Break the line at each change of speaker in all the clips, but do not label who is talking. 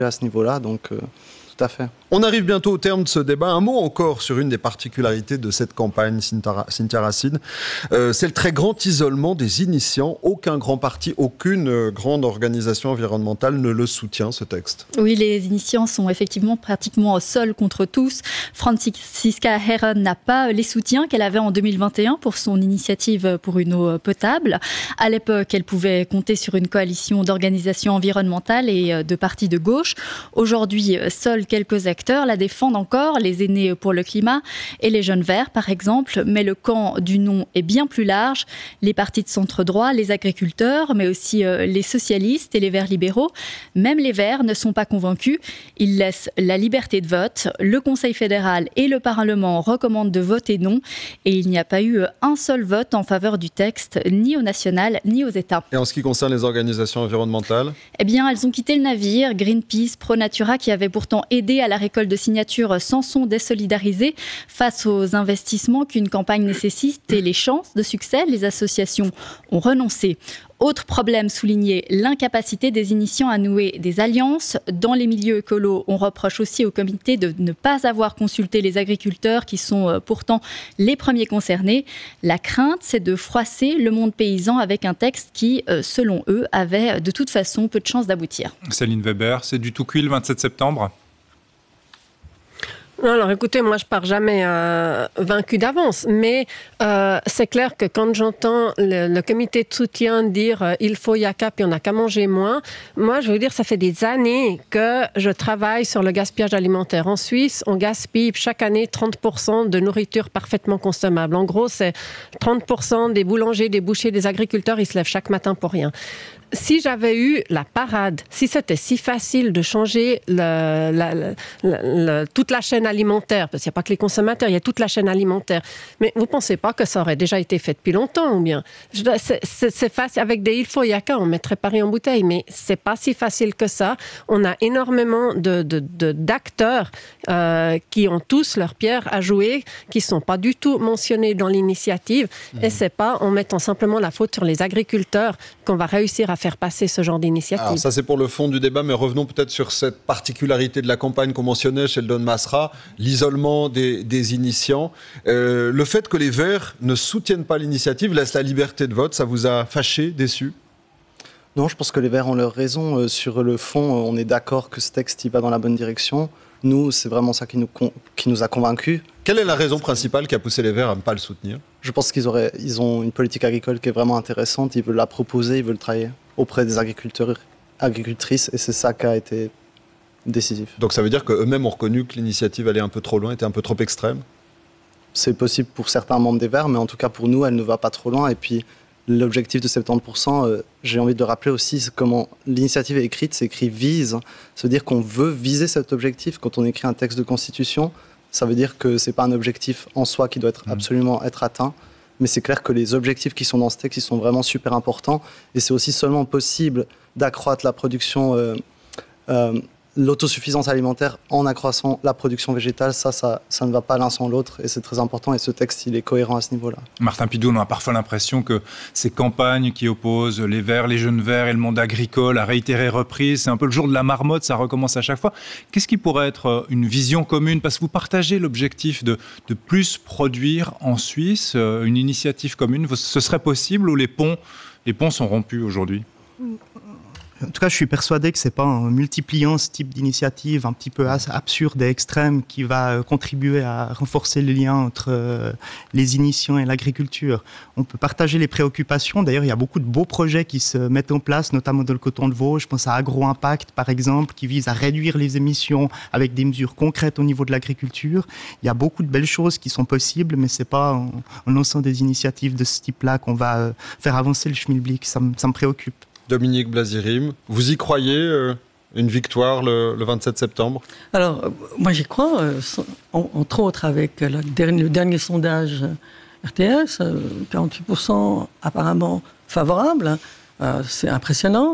à ce niveau-là, donc tout à fait.
On arrive bientôt au terme de ce débat. Un mot encore sur une des particularités de cette campagne, Cynthia Racine. C'est le très grand isolement des initiants. Aucun grand parti, aucune grande organisation environnementale ne le soutient, ce texte.
Oui, les initiants sont effectivement pratiquement seuls contre tous. Franziska Heron n'a pas les soutiens qu'elle avait en 2021 pour son initiative pour une eau potable. À l'époque, elle pouvait compter sur une coalition d'organisations environnementales et de partis de gauche. Aujourd'hui, seuls quelques acteurs la défendent encore, les aînés pour le climat et les jeunes verts par exemple, mais le camp du non est bien plus large. Les partis de centre-droit, les agriculteurs, mais aussi les socialistes et les verts libéraux. Même les verts ne sont pas convaincus. Ils laissent la liberté de vote. Le Conseil fédéral et le Parlement recommandent de voter non et il n'y a pas eu un seul vote en faveur du texte, ni au national, ni aux États.
Et en ce qui concerne les organisations environnementales ?
Eh bien, elles ont quitté le navire. Greenpeace, ProNatura, qui avaient pourtant aidé à la récolte de signatures, s'en sont désolidarisées face aux investissements qu'une campagne nécessite et les chances de succès. Les associations ont renoncé. Autre problème souligné, l'incapacité des initiants à nouer des alliances. Dans les milieux écolos, on reproche aussi au comité de ne pas avoir consulté les agriculteurs qui sont pourtant les premiers concernés. La crainte, c'est de froisser le monde paysan avec un texte qui, selon eux, avait de toute façon peu de chances d'aboutir.
Céline Weber, c'est du tout cuit le 27 septembre ?
Non, alors écoutez, moi je pars jamais vaincu d'avance, mais c'est clair que quand j'entends le comité de soutien dire il faut yaka puis on n'a qu'à manger moins, moi je veux dire ça fait des années que je travaille sur le gaspillage alimentaire. En Suisse, on gaspille chaque année 30% de nourriture parfaitement consommable. En gros, c'est 30% des boulangers, des bouchers, des agriculteurs, ils se lèvent chaque matin pour rien. Si j'avais eu la parade, si c'était si facile de changer toute la chaîne alimentaire, parce qu'il n'y a pas que les consommateurs, il y a toute la chaîne alimentaire, mais vous ne pensez pas que ça aurait déjà été fait depuis longtemps ou bien? C'est facile, avec des il faut yaka, on mettrait Paris en bouteille, mais c'est pas si facile que ça. On a énormément d'acteurs qui ont tous leur pierre à jouer, qui ne sont pas du tout mentionnés dans l'initiative, et c'est pas en mettant simplement la faute sur les agriculteurs qu'on va réussir à faire passer ce genre d'initiative.
Alors ça c'est pour le fond du débat, mais revenons peut-être sur cette particularité de la campagne qu'on mentionnait chez Sheldon Masra, l'isolement des initiants. Le fait que les Verts ne soutiennent pas l'initiative laisse la liberté de vote, ça vous a fâché, déçu ?
Non, je pense que les Verts ont leur raison. Sur le fond, on est d'accord que ce texte il va dans la bonne direction. Nous, c'est vraiment ça qui nous a convaincus.
Quelle est la raison principale qui a poussé les Verts à ne pas le soutenir ?
Je pense qu'ils ont une politique agricole qui est vraiment intéressante. Ils veulent la proposer, ils veulent travailler auprès des agriculteurs, agricultrices, et c'est ça qui a été décisif.
Donc ça veut dire qu'eux-mêmes ont reconnu que l'initiative allait un peu trop loin, était un peu trop extrême ?
C'est possible pour certains membres des Verts, mais en tout cas pour nous, elle ne va pas trop loin. Et puis l'objectif de 70%, j'ai envie de le rappeler aussi, c'est comment l'initiative est écrite, c'est écrit « vise ». Ça veut dire qu'on veut viser cet objectif. Quand on écrit un texte de constitution, ça veut dire que ce n'est pas un objectif en soi qui doit absolument être atteint. Mais c'est clair que les objectifs qui sont dans ce texte, ils sont vraiment super importants. Et c'est aussi seulement possible d'accroître la production, l'autosuffisance alimentaire en accroissant la production végétale. Ça ne va pas l'un sans l'autre. Et c'est très important. Et ce texte, il est cohérent à ce niveau-là.
Martin Pidoul, on a parfois l'impression que ces campagnes qui opposent les Verts, les jeunes Verts et le monde agricole à réitérer reprise, c'est un peu le jour de la marmotte, ça recommence à chaque fois. Qu'est-ce qui pourrait être une vision commune ? Parce que vous partagez l'objectif de plus produire en Suisse, une initiative commune. Ce serait possible ou les ponts sont rompus aujourd'hui ?
En tout cas, je suis persuadé que ce n'est pas en multipliant ce type d'initiative un petit peu absurde et extrême qui va contribuer à renforcer le lien entre les initiants et l'agriculture. On peut partager les préoccupations. D'ailleurs, il y a beaucoup de beaux projets qui se mettent en place, notamment dans le canton de Vaud. Je pense à Agro-Impact, par exemple, qui vise à réduire les émissions avec des mesures concrètes au niveau de l'agriculture. Il y a beaucoup de belles choses qui sont possibles, mais ce n'est pas en lançant des initiatives de ce type-là qu'on va faire avancer le schmilblick. Ça me préoccupe.
Dominique Blazirim, vous y croyez une victoire le 27 septembre ?
Alors, moi j'y crois, entre autres avec le dernier sondage RTS, 48% apparemment favorable, c'est impressionnant.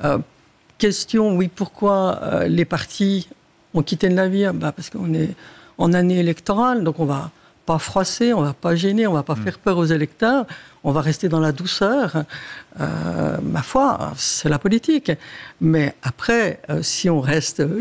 Question, oui, pourquoi les partis ont quitté le navire ? Parce qu'on est en année électorale, donc on va pas froisser, on ne va pas gêner, on ne va pas faire peur aux électeurs, on va rester dans la douceur. Ma foi, c'est la politique. Mais après, si on reste